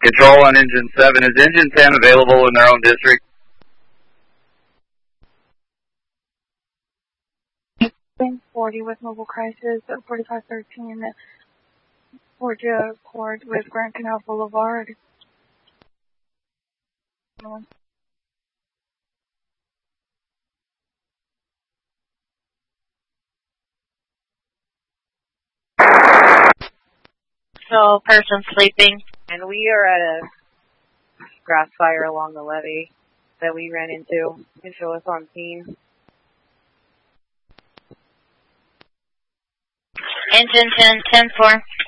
Control on engine 7. Is engine 10 available in their own district? 40 with Mobile Crisis, 4513, Georgia Court with Grand Canal Boulevard. So, person sleeping. And we are at a grass fire along the levee that we ran into. You can show us on scene. Engine 10, 10-4.